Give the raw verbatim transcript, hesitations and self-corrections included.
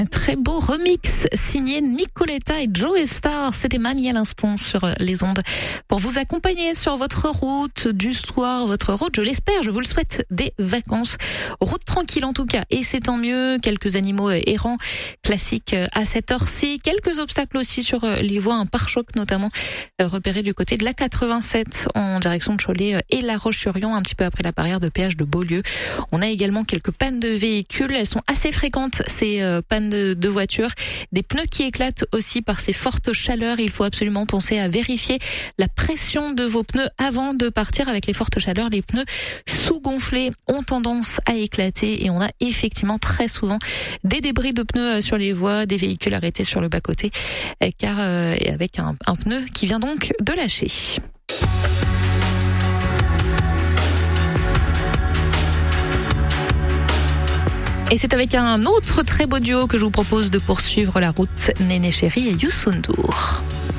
Un très beau remix signé Nicoletta et Joe Star. C'était Mamie à l'instant sur les ondes pour vous accompagner sur votre route du soir, votre route, je l'espère, je vous le souhaite, des vacances. Route tranquille en tout cas, et c'est tant mieux. Quelques animaux errants classiques à cette heure-ci. Quelques obstacles aussi sur les voies, un pare-choc notamment repéré du côté de la quatre-vingt-sept en direction de Cholet et La Roche-sur-Yon, un petit peu après la barrière de péage de Beaulieu. On a également quelques pannes de véhicules. Elles sont assez fréquentes, ces pannes de, de voitures. Des pneus qui éclatent aussi par ces fortes chaleurs. Il faut absolument penser à vérifier la pression de vos pneus avant de partir. Avec les fortes chaleurs, les pneus sous-gonflés ont tendance à éclater et on a effectivement très souvent des débris de pneus sur les voies, des véhicules arrêtés sur le bas-côté, car euh, avec un, un pneu qui vient donc de lâcher. Et c'est avec un autre très beau duo que je vous propose de poursuivre la route, Néné Chéri et Youssou N'Dour.